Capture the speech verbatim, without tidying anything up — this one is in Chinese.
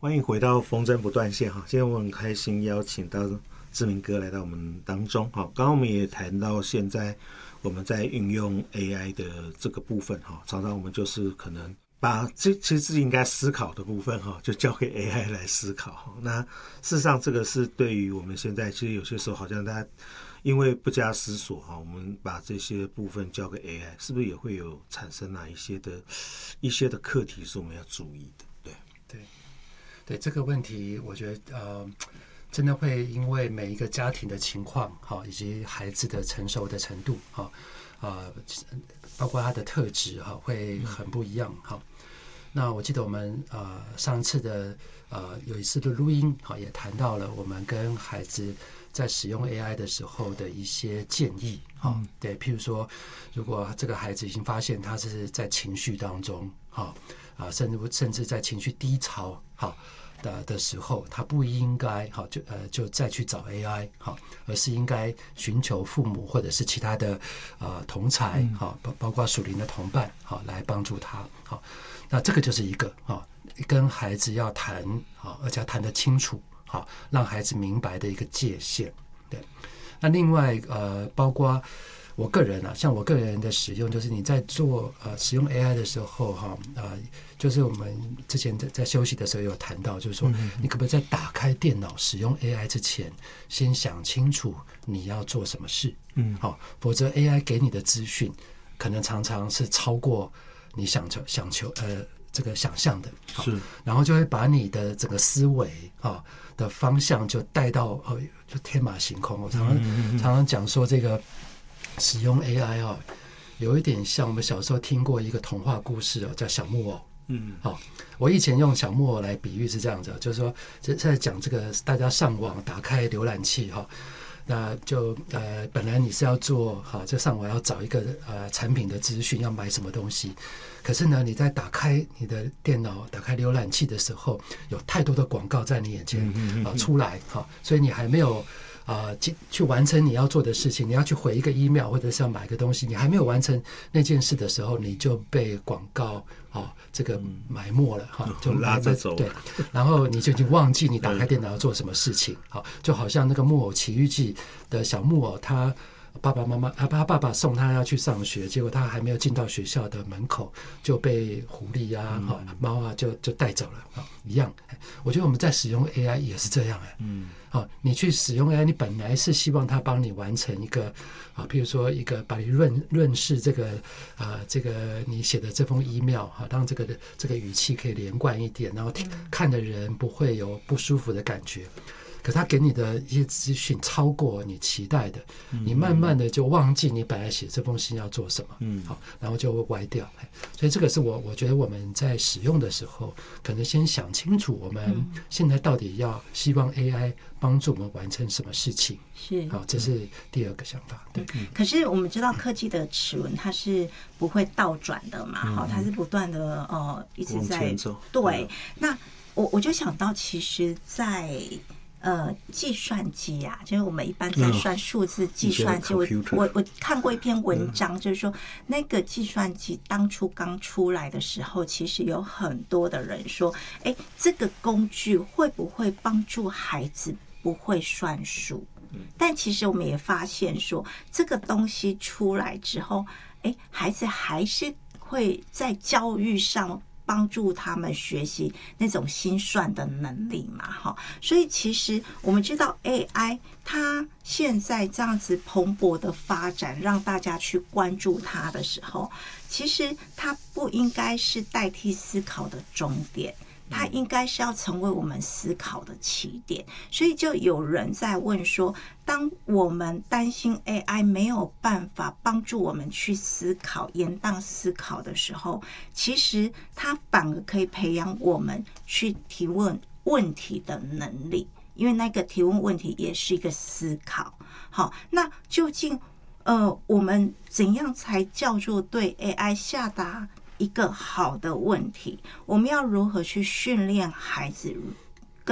欢迎回到风筝不断线哈，今天我很开心邀请到志明哥来到我们当中哈。刚刚我们也谈到现在我们在运用 A I 的这个部分哈，常常我们就是可能把这其实自己应该思考的部分哈，就交给 A I 来思考。那事实上这个是对于我们现在其实有些时候好像大家因为不加思索哈，我们把这些部分交给 A I， 是不是也会有产生哪一些的一些的课题是我们要注意的？对对对，这个问题我觉得呃，真的会因为每一个家庭的情况哈，以及孩子的成熟的程度哈，呃，包括他的特质哈，会很不一样哈。那我记得我们呃上次的呃有一次的录音哈，也谈到了我们跟孩子在使用 A I 的时候的一些建议哈。对，譬如说，如果这个孩子已经发现他是在情绪当中哈啊，甚至甚至在情绪低潮哈的的时候，他不应该哈就呃就再去找 A I 哈，而是应该寻求父母或者是其他的呃同侪哈，包包括属灵的同伴哈来帮助他好。那这个就是一个啊，跟孩子要谈啊，而且要谈得清楚，好，让孩子明白的一个界限。对，那另外呃，包括我个人啊，像我个人的使用，就是你在做呃使用 A I 的时候哈，呃，就是我们之前在在休息的时候有谈到，就是说你可不可以在打开电脑使用 A I 之前，先想清楚你要做什么事？嗯，好，否则 A I 给你的资讯可能常常是超过你想求想求呃这个想象的，是，然后就会把你的整个思维啊的方向就带到呃就天马行空。我常常、嗯、常常讲说这个使用 A I 啊，有一点像我们小时候听过一个童话故事哦，叫小木偶。嗯，好，我以前用小木偶来比喻是这样子，就是说在讲这个大家上网打开浏览器哈。那就呃，本来你是要做好，就上网要找一个呃产品的资讯，要买什么东西。可是呢，你在打开你的电脑、打开浏览器的时候，有太多的广告在你眼前啊、呃、出来哈，所以你还没有啊、呃、去去完成你要做的事情。你要去回一个 email 或者是要买个东西，你还没有完成那件事的时候，你就被广告啊这个埋没了哈，就拉着走。 对，然后你就已经忘记你打开电脑要做什么事情。好，就好像那个《木偶奇遇记》的小木偶，他爸爸妈妈他爸爸送他要去上学，结果他还没有进到学校的门口就被狐狸啊、嗯、猫啊就就带走了一样。我觉得我们在使用 A I 也是这样哎，嗯，好，你去使用 A I， 你本来是希望它帮你完成一个啊，譬如说一个把你润润饰这个啊这个你写的这封 email 哈，让这个这个语气可以连贯一点，然后看的人不会有不舒服的感觉。可他给你的一些资讯超过你期待的，你慢慢的就忘记你本来写这封信要做什么，嗯，好，然后就会歪掉。所以这个是我我觉得我们在使用的时候，可能先想清楚我们现在到底要希望 A I 帮助我们完成什么事情。是，好，这是第二个想法。对， 嗯、可是我们知道科技的齿轮它是不会倒转的嘛，好、嗯，它是不断的呃一直在对。那我我就想到，其实，在呃，计算机啊，就是我们一般在算数字计算机。我我我看过一篇文章，就是说那个计算机当初刚出来的时候，其实有很多的人说，哎，这个工具会不会帮助孩子不会算数？但其实我们也发现说，这个东西出来之后，哎，孩子还是会在教育上帮助他们学习那种心算的能力嘛，哈，所以其实我们知道 A I 它现在这样子蓬勃的发展，让大家去关注它的时候，其实它不应该是代替思考的终点，它应该是要成为我们思考的起点。所以就有人在问说，当我们担心 A I 没有办法帮助我们去思考、延宕思考的时候，其实它反而可以培养我们去提问问题的能力，因为那个提问问题也是一个思考。好，那究竟呃，我们怎样才叫做对 A I 下达一个好的问题？我们要如何去训练孩子